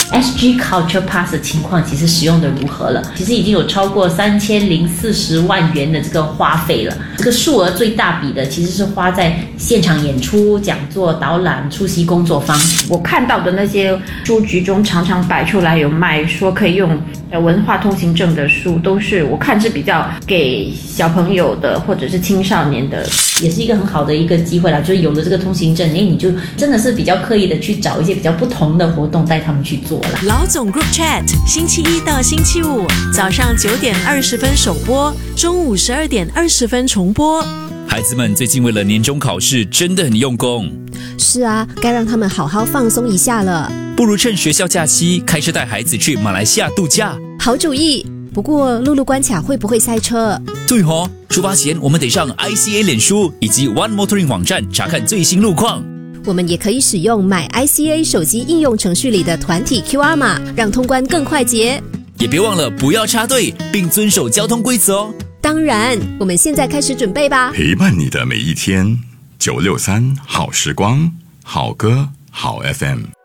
SG Culture Pass 的情况其实使用的如何了？其实已经有超过3040万元的这个花费了。这个数额最大笔的其实是花在现场演出、讲座、导览、出席工作坊。 我看到的那些书局中常常摆出来有卖说可以用文化通行证的书，都是我看是比较给小朋友的或者是青少年的， 也是一个很好的一个机会啦。就是有了这个通行证，你就真的是比较刻意的去找一些比较不同的活动带他们去做啦。 老总 Group Chat 星期一到星期五早上9点20分首播，中午12点20分重播。 孩子们最近为了年终考试真的很用功。 是啊，该让他们好好放松一下了。 不如趁学校假期开车带孩子去马来西亚度假。 好主意。不过陆路关卡会不会塞车？ 对哦，出发前我们得上 ICA 脸书以及 One Motoring 网站查看最新路况。 我们也可以使用买 ICA 手机应用程序里的团体 QR 码，让通关更快捷。 也别忘了不要插队，并遵守交通规则哦。 当然，我们现在开始准备吧。 陪伴你的每一天，963好时光，好歌好 FM。